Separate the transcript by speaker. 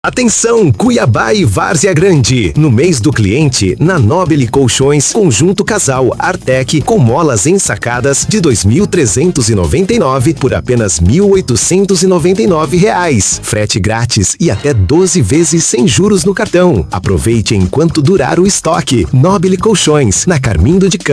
Speaker 1: Atenção, Cuiabá e Várzea Grande. No mês do cliente, na Nobile Colchões, conjunto casal Artec com molas ensacadas de R$ 2.399 por apenas R$ 1.899. Frete grátis e até 12 vezes sem juros no cartão. Aproveite enquanto durar o estoque. Nobile Colchões, na Carmindo de Campos.